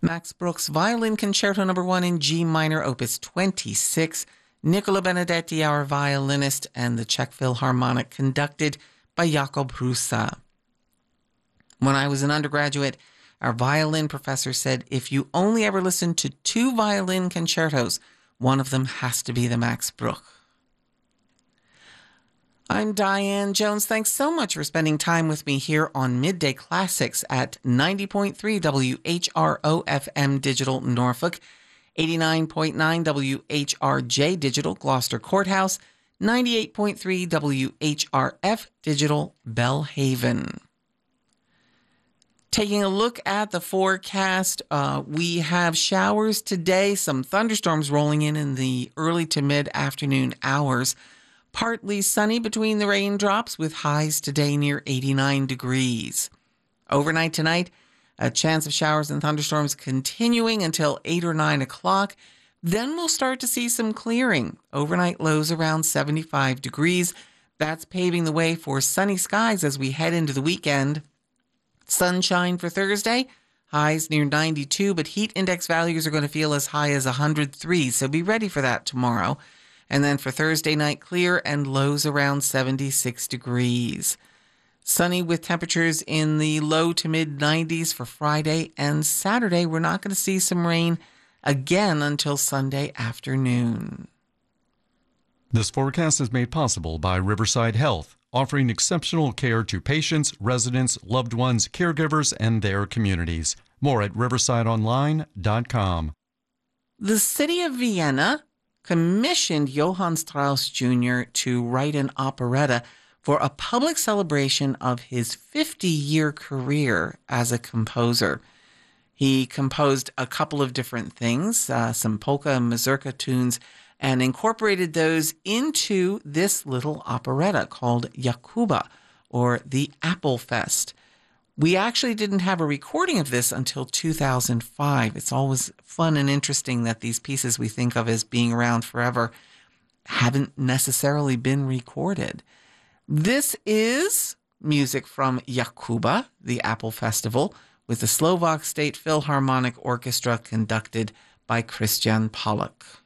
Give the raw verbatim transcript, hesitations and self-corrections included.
Max Bruch's Violin Concerto Number One in G minor, Opus twenty-six. Nicola Benedetti, our violinist, and the Czech Philharmonic, conducted by Jakub Hrusa. When I was an undergraduate, our violin professor said, if you only ever listen to two violin concertos, one of them has to be the Max Bruch. I'm Diane Jones. Thanks so much for spending time with me here on Midday Classics at ninety point three W H R O F M Digital Norfolk, eighty-nine point nine W H R J Digital Gloucester Courthouse, ninety-eight point three W H R F Digital Bellhaven. Taking a look at the forecast, uh, we have showers today, some thunderstorms rolling in in the early to mid-afternoon hours. Partly sunny between the raindrops with highs today near eighty-nine degrees. Overnight tonight, a chance of showers and thunderstorms continuing until eight or nine o'clock. Then we'll start to see some clearing. Overnight lows around seventy-five degrees. That's paving the way for sunny skies as we head into the weekend. Sunshine for Thursday, highs near ninety-two, but heat index values are going to feel as high as one hundred three, so be ready for that tomorrow. And then for Thursday night, clear and lows around seventy-six degrees. Sunny with temperatures in the low to mid nineties for Friday and Saturday. We're not going to see some rain again until Sunday afternoon. This forecast is made possible by Riverside Health, offering exceptional care to patients, residents, loved ones, caregivers, and their communities. More at riverside online dot com. The city of Vienna commissioned Johann Strauss Junior to write an operetta for a public celebration of his fifty-year career as a composer. He composed a couple of different things, uh, some polka and mazurka tunes, and incorporated those into this little operetta called Jakuba, or the Apple Fest. We actually didn't have a recording of this until two thousand five. It's always fun and interesting that these pieces we think of as being around forever haven't necessarily been recorded. This is music from Jakuba, the Apple Festival, with the Slovak State Philharmonic Orchestra conducted by Christian Pollack.